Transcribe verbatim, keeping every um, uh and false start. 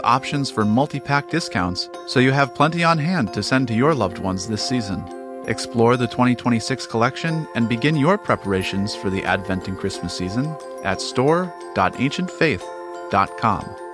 options for multi-pack discounts, so you have plenty on hand to send to your loved ones this season. Explore the twenty twenty-six collection and begin your preparations for the Advent and Christmas season at store dot ancient faith dot com.